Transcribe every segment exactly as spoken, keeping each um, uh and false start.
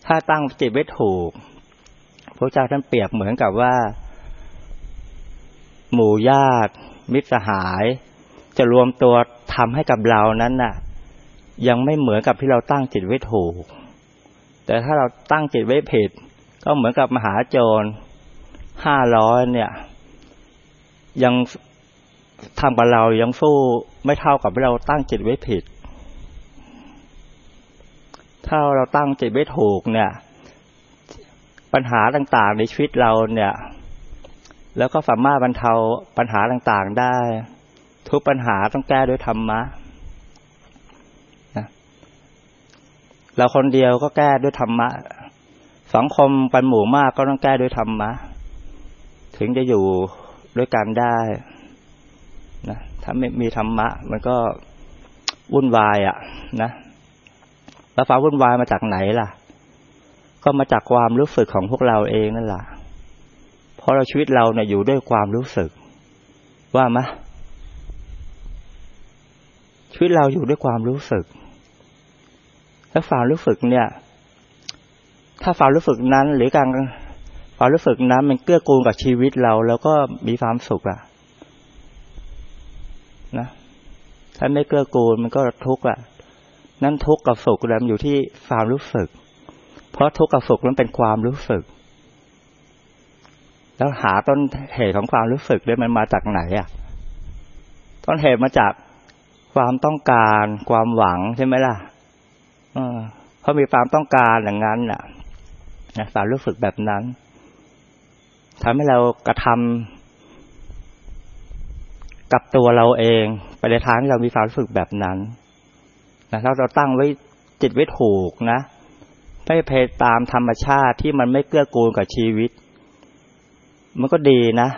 ถ้าตั้งจิตไว้ถูกพระเจ้าท่านเปรียบเหมือนกับว่าหมู่ญาติมิตรสหายจะรวมตัวทำให้กับเรานั้นน่ะยังไม่เหมือนกับที่เราตั้งจิตไว้ถูกแต่ถ้าเราตั้งจิตไว้ผิดก็เหมือนกับมหาโจรห้าร้อยเนี่ยยังทำกับเรายังสู้ไม่เท่ากับที่เราตั้งจิตไว้ผิดถ้าเราตั้งจิตไว้ถูกเนี่ยปัญหาต่างๆในชีวิตเราเนี่ยแล้วก็สามารถบรรเทาปัญหาต่างๆได้ทุกปัญหาต้องแก้ด้วยธรรมะนะเราคนเดียวก็แก้ด้วยธรรมะสังคมเป็นหมู่มากก็ต้องแก้ด้วยธรรมะถึงจะอยู่ด้วยกันได้นะถ้าไม่มีธรรมะมันก็วุ่นวายอ่ะนะแล้วความวุ่นวายมาจากไหนล่ะก็มาจากความรู้สึกของพวกเราเองนั่นแหละเพราะเราชีวิตเราเนี่ยอยู่ด้วยความรู้สึกว่ามะชีวิตเราอยู่ด้วยความรู้สึกแล้วความรู้สึกเนี่ยถ้าความรู้สึกนั้นหรือการความรู้สึกนั้นมันเกื้อกูลกับชีวิตเราแล้วก็มีความสุขอ่ะนะถ้าไม่เกื้อกูลมันก็ทุกข์อ่ะนั่นทุกข์กับสุขมันอยู่ที่ความรู้สึกเพราะทุกข์กับสุขมันเป็นความรู้สึกแล้วหาต้นเหตุของความรู้สึกเนี่ยมันมาจากไหนอ่ะต้นเหตุมาจากความต้องการความหวังใช่ไหมล่ะเออเพราะมีความต้องการอย่างนั้นน่ะนะความรู้สึกแบบนั้นทำให้เรากระทำกับตัวเราเองไปในทางที่เรามีความรู้สึกแบบนั้นนะเราเราตั้งไว้จิตไว้ถูกนะไม่ไปตามธรรมชาติที่มันไม่เกื้อกูลกับชีวิตมันก็ดีนะ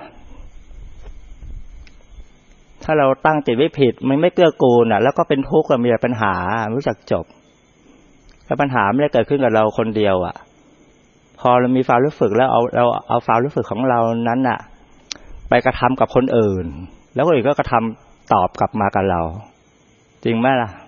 ถ้าเราตั้งจิตไว้ผิดมันไม่เกื้อกูลน่ะแล้วก็เป็นทุกข์มีแต่ปัญหาไม่รู้จักจบแล้วปัญหาไม่ได้เกิดขึ้นกับเราคนเดียวอ่ะพอเรามีความรู้สึกแล้วเอาเราเอาความรู้สึกของเรานั้นน่ะไปกระทำกับคนอื่นแล้วคนอื่นก็กระทำตอบกลับมากับเราจริงไหมล่ะ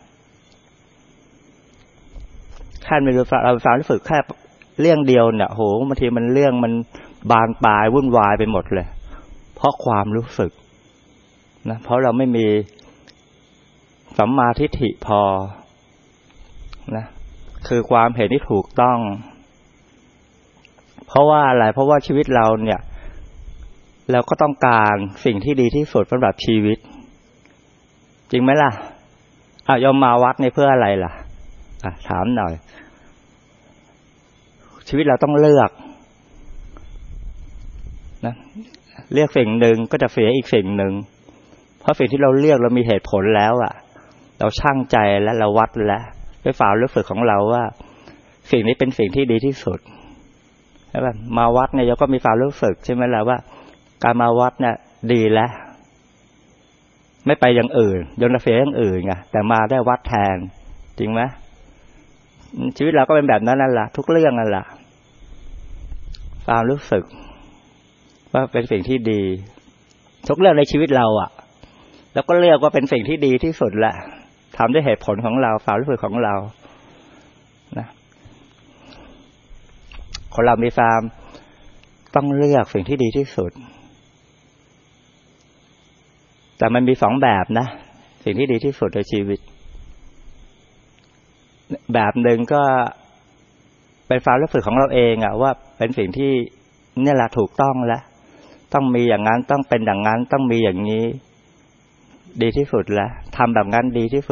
แค่มีเราความรู้สึกแค่เรื่องเดียวเนี่ยโหบางทีมันเรื่องมันบานปลายวุ่นวายไปหมดเลยเพราะความรู้สึกนะเพราะเราไม่มีสัมมาทิฏฐิพอนะคือความเห็นที่ถูกต้องเพราะว่าอะไรเพราะว่าชีวิตเราเนี่ยเราก็ต้องการสิ่งที่ดีที่สุดสำหรับชีวิตจริงไหมล่ะอ่ะยอมมาวัดในเพื่ออะไรล่ะอ่ะถามหน่อยชีวิตเราต้องเลือกนะเลือกสิ่งหนึ่งก็จะเสียอีกสิ่งหนึ่งเพราะสิ่งที่เราเลือกเรามีเหตุผลแล้วอ่ะเราชั่งใจและเราวัดแล้วด้วยความรู้สึกของเราว่าสิ่งนี้เป็นสิ่งที่ดีที่สุดใช่ป่ะมาวัดเนี่ยเราก็มีความรู้สึกใช่ไหมล่ะว่าการมาวัดเนี่ยดีแล้วไม่ไปอย่างอื่นยนต์เสียอย่างอื่นไงแต่มาได้วัดแทนจริงไหมชีวิตเราก็เป็นแบบนั้นนั่นแหละทุกเรื่องนั่นแหละความรู้สึกว่าเป็นสิ่งที่ดีทุกเรื่องในชีวิตเราอ่ะแล้วก็เลือกว่าเป็นสิ่งที่ดีที่สุดแหละทำด้วยเหตุผลของเราความรู้สึกของเรานะคนเรามีความต้องเลือกสิ่งที่ดีที่สุดแต่มันมีสองแบบนะสิ่งที่ดีที่สุดในชีวิตแบบหนึ่งก็เป็นความรู้สึกของเราเองอ่ะว่าเป็นสิ่งที่นี่แหละถูกต้องแล้วต้องมีอย่างนั้นต้องเป็นอย่างนั้นต้องมีอย่างนี้ดีที่สุดแล้วทำแบบนั้นดีที่สุด